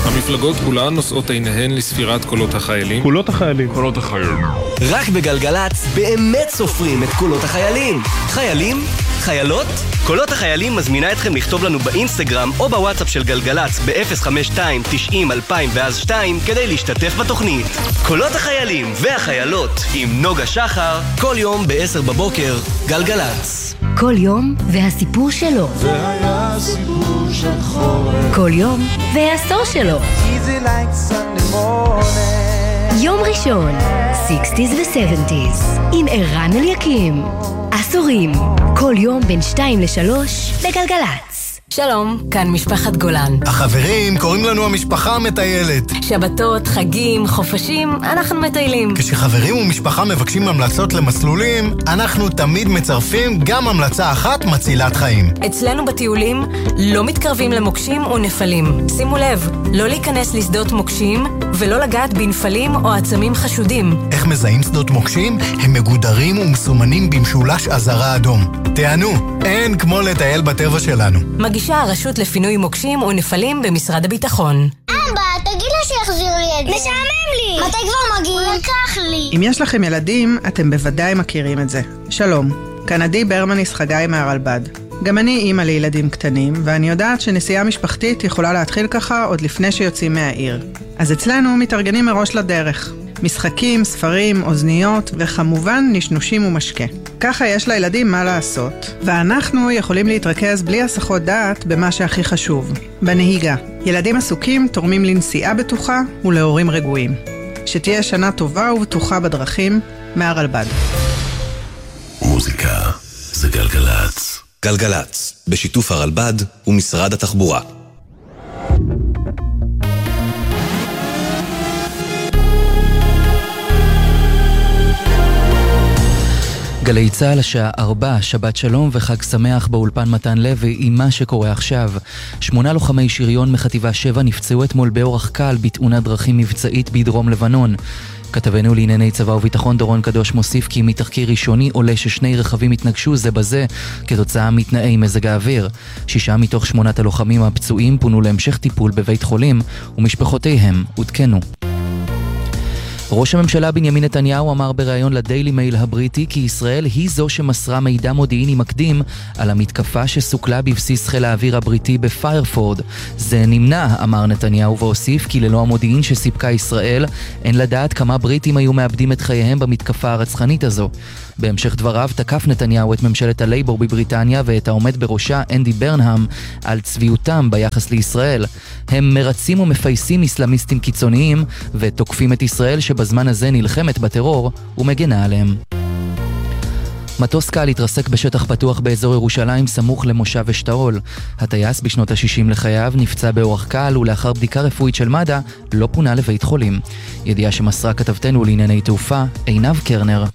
המפלגות כולן נושאות עיניהן לספירת קולות החיילים. קולות החיילים. קולות החיילים. רק בגלגלץ באמת סופרים את קולות החיילים. חיילים? חיילות? קולות החיילים מזמינה אתכם לכתוב לנו באינסטגרם או בוואטסאפ של גלגלץ ב-052-90-2002 כדי להשתתף בתוכנית. קולות החיילים והחיילות עם נוגה שחר, כל יום ב-10 בבוקר, גלגלץ. כל יום והסיפור שלו. זה היה סיפור של חורף. כל יום והעשור שלו. Easy like Sunday morning. יום ראשון, 60s ו-70s, עם ערן אליקים. עשורים, כל יום בין 2 ל-3 בגלגלץ. שלום, כאן משפחת גולן. החברים, קוראים לנו המשפחה המטיילת. שבתות, חגים, חופשים, אנחנו מטיילים. כשחברים ומשפחה מבקשים המלצות למסלולים, אנחנו תמיד מצרפים גם המלצה אחת מצילת חיים. אצלנו בטיולים לא מתקרבים למוקשים או נפלים. שימו לב, לא להיכנס לשדות מוקשים ולא לגעת בנפלים או עצמים חשודים. איך מזהים שדות מוקשים? הם מגודרים ומסומנים במשולש אזהרה אדום. תענו, אין כמו לטייל בטבע שלנו. מגישה הרשות לפינוי מוקשים ונפלים במשרד הביטחון. אבא, תגיד לה שיחזיר לי את זה. משעמם לי. מתי כבר מגיעים? הוא לקח לי. אם יש לכם ילדים, אתם בוודאי מכירים את זה. שלום, כאן עדי ברמניס חגי מהרלב"ד. גם אני אימא לילדים קטנים, ואני יודעת שנסיעה משפחתית יכולה להתחיל ככה עוד לפני שיוצאים מהעיר. אז אצלנו מתארגנים מראש לדרך. משחקים, ספרים, אוזניות, וכמובן נשנושים ומשקה. ככה יש לילדים מה לעשות, ואנחנו יכולים להתרכז בלי הסחות דעת במה שהכי חשוב, בנהיגה. ילדים עסוקים תורמים לנסיעה בטוחה ולהורים רגועים. שתהיה שנה טובה ובטוחה בדרכים, מהרלב"ד. מוזיקה זה גלגלץ. גלגלץ, בשיתוף הרלב"ד ומשרד התחבורה. גלי צהל השעה 4, שבת שלום וחג שמח באולפן מתן לוי עם מה שקורה עכשיו. 8 לוחמי שריון מחטיבה 7 נפצעו אתמול באורח קל בתאונת דרכים מבצעית בדרום לבנון. כתבנו לענייני צבא וביטחון דורון קדוש מוסיף כי מתחקיר ראשוני עולה ששני רכבים התנגשו זה בזה כתוצאה מתנאי מזג האוויר. 6 מתוך 8 הלוחמים הפצועים פונו להמשך טיפול בבית חולים ומשפחותיהם עודכנו. ראש הממשלה בנימין נתניהו אמר בראיון לדיילי מייל הבריטי כי ישראל היא זו שמסרה מידע מודיעיני מקדים על המתקפה שסוכלה בבסיס חיל האוויר הבריטי בפיירפורד. זה נמנע, אמר נתניהו, והוסיף כי ללא המודיעין שסיפקה ישראל אין לדעת כמה בריטים היו מאבדים את חייהם במתקפה הרצחנית הזו. בהמשך דבריו תקף נתניהו את ממשלת הלייבור בבריטניה ואת העומד בראשה אנדי ברנהאם על צביעותם ביחס לישראל. הם מרצים ומפייסים אסלאמיסטים קיצוניים ותוקפים את ישראל שבזמן הזה נלחמת בטרור ומגנה עליהם. מטוס קל התרסק בשטח פתוח באזור ירושלים סמוך למושב אשתאול. הטייס בשנות ה-60 לחייו נפצע באורח קל ולאחר בדיקה רפואית של מד"א לא פונה לבית חולים. ידיעה שמסרה כתבתנו לענייני תעופה עינב קרנר.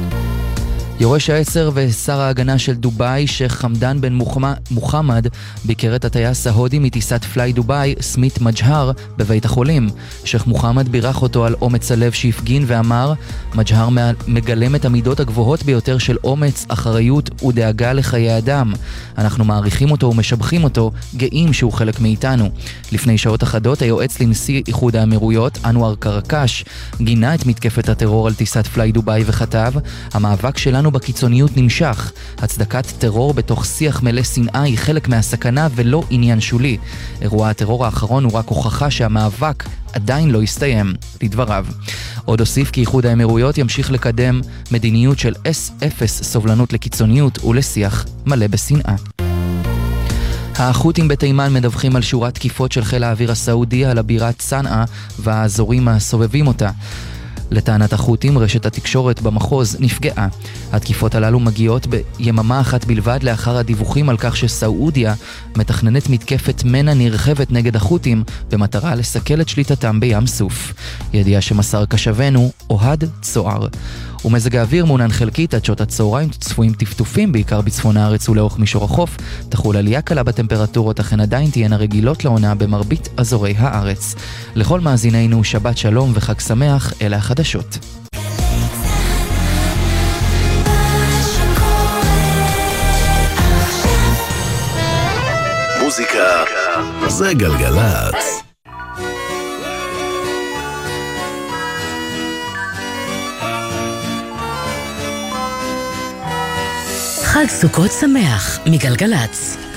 יורש העצר ושר ההגנה של דוביי, שייח חמדן בן מוחמד, ביקר את הטייס ההודי מטיסת פליי דוביי, סמית מג'הר, בבית החולים. שייח מוחמד בירך אותו על אומץ הלב שהפגין ואמר, מג'הר מגלם את המידות הגבוהות ביותר של אומץ, אחריות ודאגה לחיי אדם. אנחנו מעריכים אותו ומשבחים אותו, גאים שהוא חלק מאיתנו. לפני שעות אחדות, היועץ לנשיא איחוד האמירויות, אנואר קרקש, גינה את מתקפת הטרור על טיסת פליי דוביי וכתב, המאבק שלנו בקיצוניות נמשך. הצדקת טרור בתוך שיח מלא שנאה היא חלק מהסכנה ולא עניין שולי. אירוע הטרור האחרון הוא רק הוכחה שהמאבק עדיין לא הסתיים, לדבריו. עוד הוסיף כי איחוד האמירויות ימשיך לקדם מדיניות של אפס סובלנות לקיצוניות ולשיח מלא בשנאה. החות'ים בתימן מדווחים על שורת תקיפות של חיל האוויר הסעודי על הבירה צנעה והאזורים הסובבים אותה. לטענת החות'ים, רשת התקשורת במחוז נפגעה. התקיפות הללו מגיעות ביממה אחת בלבד לאחר הדיווחים על כך שסעודיה מתכננת מתקפת מנע נרחבת נגד החות'ים במטרה לסכל את שליטתם בים סוף. ידיעה שמסר קשבנו אוהד צוער. ומזג האוויר מעונן חלקית עד שעות הצהריים, צפויים טפטופים בעיקר בצפון הארץ ולאורך מישור החוף. תחול עלייה קלה בטמפרטורות, אך עדיין תהיינה רגילות לעונה במרבית אזורי הארץ. לכל מאזינינו שבת שלום וחג שמח, אלה החדשות. מוזיקה זה גלגלץ. חג סוכות שמח מגלגלץ.